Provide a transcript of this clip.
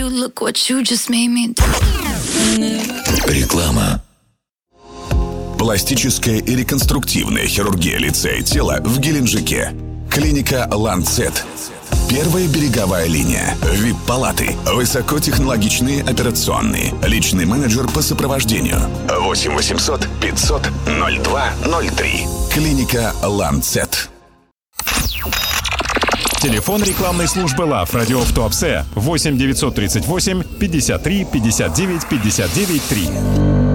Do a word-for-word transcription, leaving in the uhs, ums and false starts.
you, look what you just made me do. Реклама. Пластическая и реконструктивная хирургия лица и тела в Геленджике. Клиника «Ланцет». Первая береговая линия. ви ай пи-палаты. Высокотехнологичные операционные. Личный менеджер по сопровождению. восемь восемьсот пятьсот ноль два ноль три. Клиника «Ланцет». Телефон рекламной службы ЛАФ «Радио в Туапсе» восемь девятьсот тридцать восемь пятьдесят три пятьдесят девять пятьдесят девять три.